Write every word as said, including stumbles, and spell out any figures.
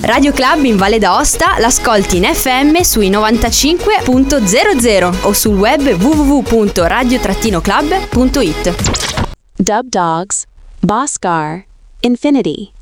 Radio Club in Valle d'Aosta l'ascolti in F M sui novantacinque punto zero zero o sul web w w w punto radio club punto it. Dub Dogs, Bhaskar, Infinity.